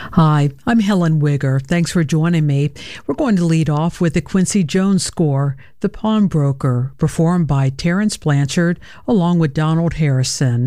Hi, I'm Helen Wigger. Thanks for joining me. We're going to lead off with the Quincy Jones score, The Pawnbroker, performed by Terence Blanchard along with Donald Harrison.